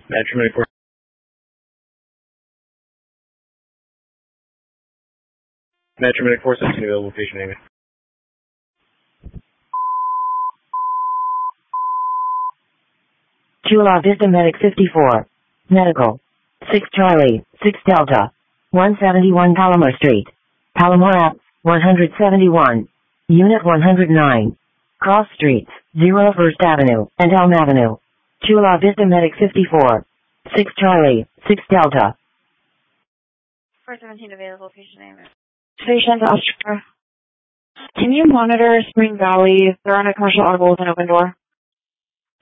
Metro Medic 4. Metro Medic 417 available, patient name. Chula Vista Medic 54. Medical. 6 Charlie, 6 Delta. 171 Palomar Street. Palomar, 171. Unit 109. Cross Streets, 0 First Avenue, and Elm Avenue. Chula Vista Medic 54. 6 Charlie, 6 Delta. 417 available, patient name. Patient Oscar. Can you monitor Spring Valley? They're on a commercial audible with an open door.